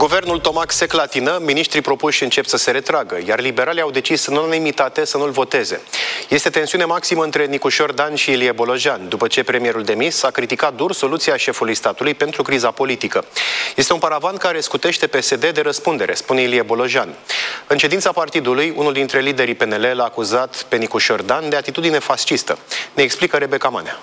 Guvernul Tomac se clatină, miniștrii propuși încep să se retragă, iar liberalii au decis în unanimitate să nu-l voteze. Este tensiune maximă între Nicușor Dan și Ilie Bolojan, după ce premierul demis a criticat dur soluția șefului statului pentru criza politică. Este un paravan care scutește PSD de răspundere, spune Ilie Bolojan. În ședința partidului, unul dintre liderii PNL l-a acuzat pe Nicușor Dan de atitudine fascistă. Ne explică Rebecca Manea.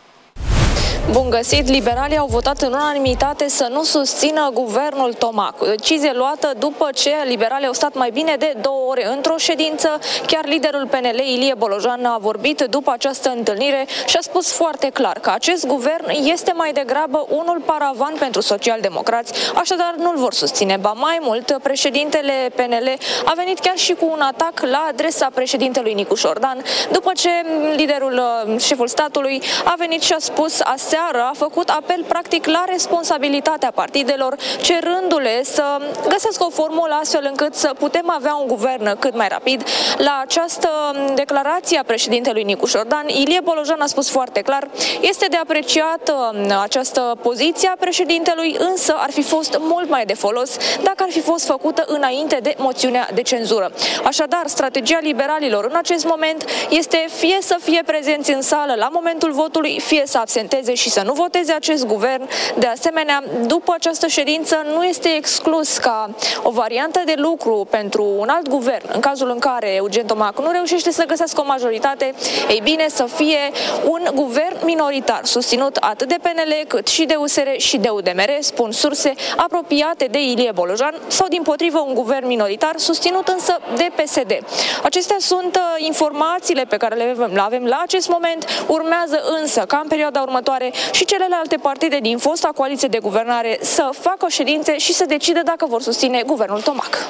Bun găsit! Liberalii au votat în unanimitate să nu susțină guvernul Tomac. O decizie luată după ce liberalii au stat mai bine de 2 ore într-o ședință. Chiar liderul PNL, Ilie Bolojan, a vorbit după această întâlnire și a spus foarte clar că acest guvern este mai degrabă unul paravan pentru socialdemocrați, așadar nu-l vor susține. Ba mai mult, președintele PNL a venit chiar și cu un atac la adresa președintelui Nicușor Dan, după ce șeful statului a venit și a spus aseară, a făcut apel practic la responsabilitatea partidelor, cerându-le să găsească o formulă astfel încât să putem avea un guvern cât mai rapid. La această declarație a președintelui Nicușor Dan, Ilie Bolojan a spus foarte clar, este de apreciat această poziție a președintelui, însă ar fi fost mult mai de folos dacă ar fi fost făcută înainte de moțiunea de cenzură. Așadar, strategia liberalilor în acest moment este fie să fie prezenți în sală la momentul votului, fie să absenteze și să nu voteze acest guvern. De asemenea, după această ședință nu este exclus ca o variantă de lucru pentru un alt guvern, în cazul în care Eugen Tomac nu reușește să găsească o majoritate, ei bine, să fie un guvern minoritar, susținut atât de PNL cât și de USR și de UDMR, spun surse apropiate de Ilie Bolojan, sau dimpotrivă un guvern minoritar, susținut însă de PSD. Acestea sunt informațiile pe care le avem la acest moment. Urmează însă ca în perioada următoare și celelalte partide din fosta coaliție de guvernare să facă ședințe și să decide dacă vor susține guvernul Tomac.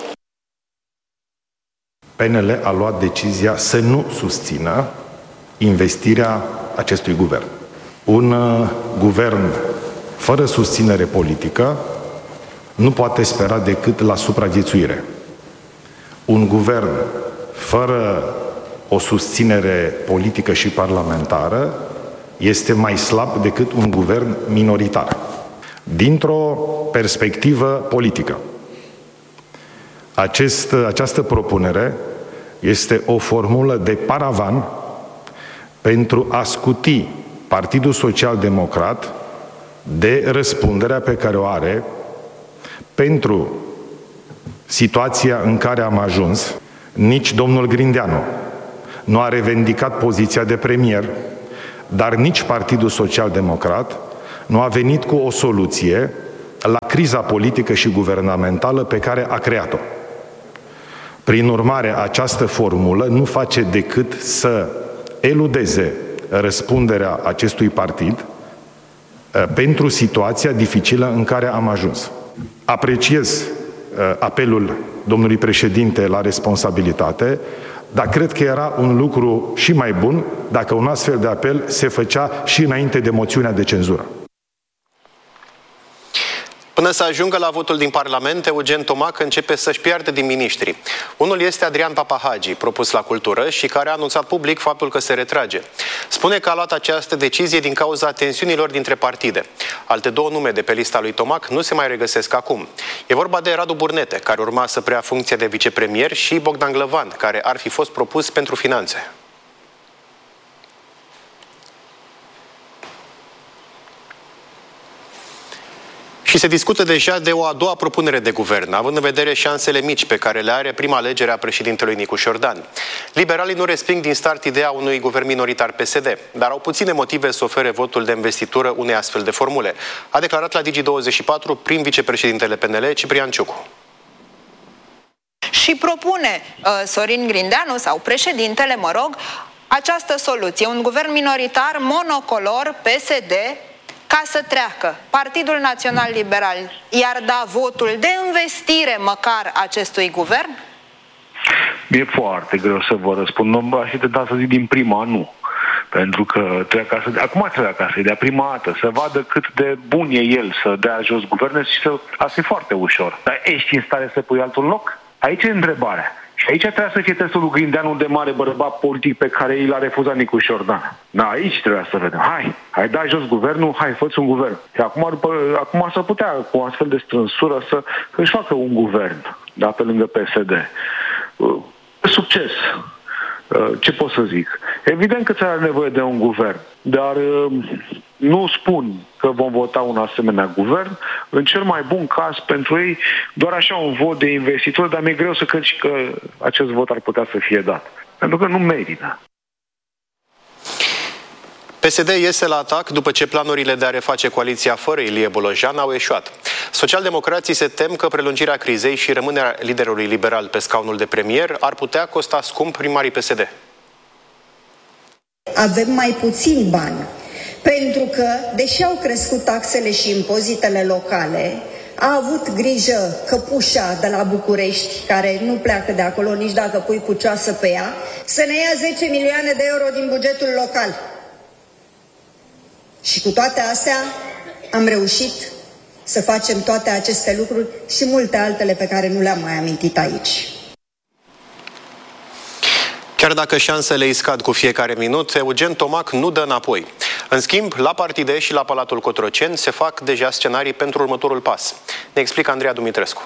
PNL a luat decizia să nu susțină investirea acestui guvern. Un guvern fără susținere politică nu poate spera decât la supraviețuire. Un guvern fără o susținere politică și parlamentară este mai slab decât un guvern minoritar. Dintr-o perspectivă politică, această propunere este o formulă de paravan pentru a scuti Partidul Social-Democrat de răspunderea pe care o are pentru situația în care am ajuns. Nici domnul Grindeanu nu a revendicat poziția de premier, dar nici Partidul Social-Democrat nu a venit cu o soluție la criza politică și guvernamentală pe care a creat-o. Prin urmare, această formulă nu face decât să eludeze răspunderea acestui partid pentru situația dificilă în care am ajuns. Apreciez apelul domnului președinte la responsabilitate, dar cred că era un lucru și mai bun dacă un astfel de apel se făcea și înainte de moțiunea de cenzură. Până să ajungă la votul din Parlament, Eugen Tomac începe să-și piardă din miniștri. Unul este Adrian Papahagi, propus la Cultură și care a anunțat public faptul că se retrage. Spune că a luat această decizie din cauza tensiunilor dintre partide. Alte 2 nume de pe lista lui Tomac nu se mai regăsesc acum. E vorba de Radu Burnete, care urma să preia funcția de vicepremier, și Bogdan Glăvan, care ar fi fost propus pentru finanțe. Și se discută deja de o a doua propunere de guvern, având în vedere șansele mici pe care le are prima alegere a președintelui Nicușor Dan. Liberalii nu resping din start ideea unui guvern minoritar PSD, dar au puține motive să ofere votul de investitură unei astfel de formule, a declarat la Digi24 prim vicepreședintele PNL, Ciprian Ciucu. Și propune Sorin Grindeanu, sau președintele, mă rog, această soluție, un guvern minoritar monocolor PSD, ca să treacă. Partidul Național Liberal i-ar da votul de investire măcar acestui guvern? E foarte greu să vă răspund. Nu aș fi tentat să zic din prima nu. Pentru că acum trebuie acasă, să-i dea prima dată, să vadă cât de bun e el să dea jos guverne și asta e foarte ușor. Dar ești în stare să pui altul în loc? Aici e întrebarea. Și aici trebuia să fie testul lui Grindeanu de mare bărbat politic pe care i l-a refuzat Nicu Șordan. Da, aici trebuia să vedem. Hai dai jos guvernul, hai, fă-ți un guvern. Și acum s-ar putea, cu o astfel de strânsură, să-și facă un guvern, da, pe lângă PSD. Succes. Ce pot să zic? Evident că ți-are nevoie de un guvern, dar nu spun că vom vota un asemenea guvern. În cel mai bun caz pentru ei, doar așa un vot de investitori, dar mi-e greu să cred și că acest vot ar putea să fie dat. Pentru că nu merită. PSD iese la atac după ce planurile de a reface coaliția fără Ilie Bolojan au eșuat. Socialdemocrații se tem că prelungirea crizei și rămânerea liderului liberal pe scaunul de premier ar putea costa scump primarii PSD. Avem mai puțini bani, pentru că, deși au crescut taxele și impozitele locale, a avut grijă căpușa de la București, care nu pleacă de acolo nici dacă pui pucioasă pe ea, să ne ia 10 milioane de euro din bugetul local. Și cu toate astea am reușit să facem toate aceste lucruri și multe altele pe care nu le-am mai amintit aici. Chiar dacă șansele îi scad cu fiecare minut, Eugen Tomac nu dă înapoi. În schimb, la partide și la Palatul Cotroceni se fac deja scenarii pentru următorul pas. Ne explică Andreea Dumitrescu.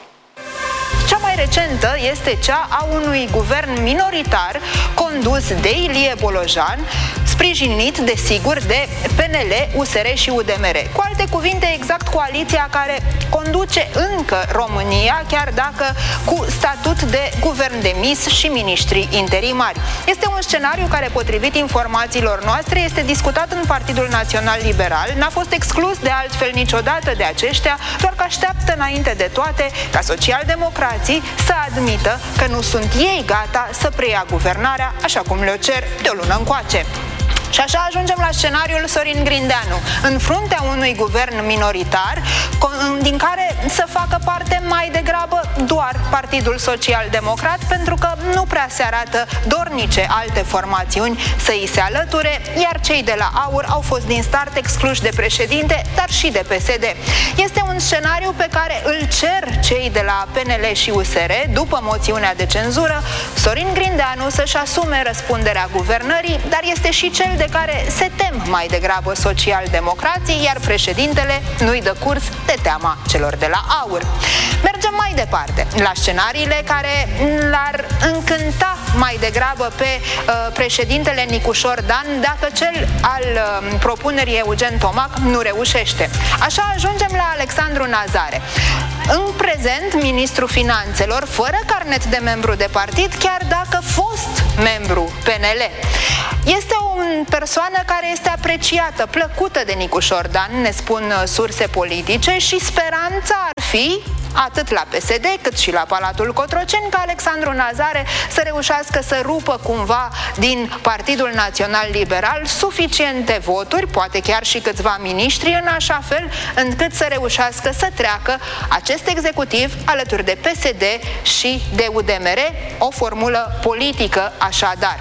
Cea mai recentă este cea a unui guvern minoritar condus de Ilie Bolojan, sprijinit, desigur, de PNL, USR și UDMR. Cu alte cuvinte, exact coaliția care conduce încă România, chiar dacă cu statut de guvern demis și miniștri interimari. Este un scenariu care, potrivit informațiilor noastre, este discutat în Partidul Național Liberal, n-a fost exclus de altfel niciodată de aceștia, doar că așteaptă înainte de toate ca socialdemocrații să admită că nu sunt ei gata să preia guvernarea, așa cum le-o cer de o lună încoace. Și așa ajungem la scenariul Sorin Grindeanu, în fruntea unui guvern minoritar, din care să facă parte mai degrabă doar Partidul Social Democrat, pentru că nu prea se arată dornice alte formațiuni să îi se alăture, iar cei de la AUR au fost din start excluși de președinte, dar și de PSD. Este un scenariu pe care îl cer cei de la PNL și USR, după moțiunea de cenzură, Sorin Grindeanu să-și asume răspunderea guvernării, dar este și cel de care se tem mai degrabă socialdemocrații, iar președintele nu-i dă curs de teama celor de la AUR. Mergem mai departe, la scenariile care l-ar încânta mai degrabă pe președintele Nicușor Dan dacă cel al propunerii Eugen Tomac nu reușește. Așa ajungem la Alexandru Nazare. În prezent, ministrul finanțelor, fără carnet de membru de partid, chiar dacă fost membru PNL. Este o persoană care este apreciată, plăcută de Nicușor Dan, ne spun surse politice, și speranța ar fi, atât la PSD cât și la Palatul Cotroceni, ca Alexandru Nazare să reușească să rupă cumva din Partidul Național Liberal suficiente voturi, poate chiar și câțiva miniștri, în așa fel încât să reușească să treacă acest executiv alături de PSD și de UDMR, o formulă politică așadar.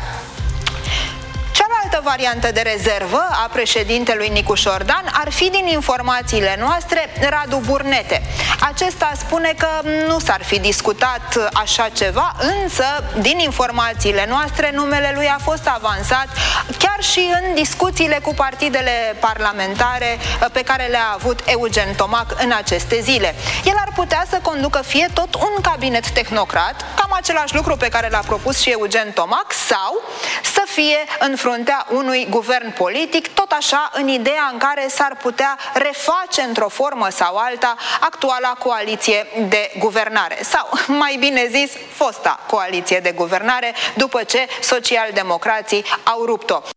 Cealaltă variantă de rezervă a președintelui Nicușor Dan ar fi, din informațiile noastre, Radu Burnete. Acesta spune că nu s-ar fi discutat așa ceva, însă, din informațiile noastre, numele lui a fost avansat chiar și în discuțiile cu partidele parlamentare pe care le-a avut Eugen Tomac în aceste zile. El ar putea să conducă fie tot un cabinet tehnocrat, cam același lucru pe care l-a propus și Eugen Tomac, sau să fie în fruntea unui guvern politic, tot așa în ideea în care s-ar putea reface într-o formă sau alta actuala coaliție de guvernare, sau, mai bine zis, fosta coaliție de guvernare, după ce socialdemocrații au rupt-o.